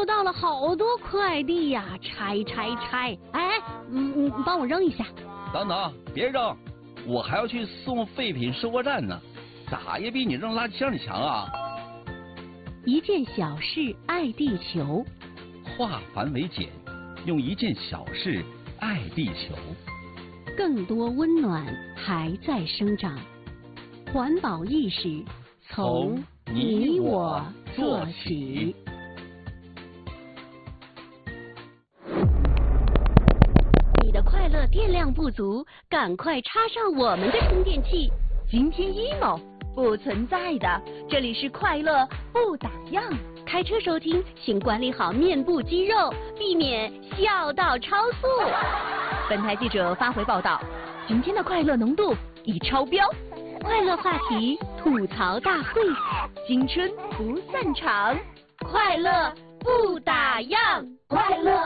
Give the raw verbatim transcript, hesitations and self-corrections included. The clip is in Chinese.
到了好多快递呀，拆拆拆！哎，嗯嗯，帮我扔一下。 等等，别扔，我还要去送废品收货站呢，咋也比你扔垃圾箱里强啊！ 一件小事爱地球， 化繁为简，用一件小事爱地球。 更多温暖还在生长，环保意识从你我做起。你的快乐电量不足，赶快插上我们的充电器。 今天 emo 不存在的，这里是快乐不打烊。 开车收听，请管理好面部肌肉，避免笑到超速。 本台记者发回报道，今天的快乐浓度已超标。 快乐话题吐槽大会， 青春不散场， 快乐不打烊，快乐。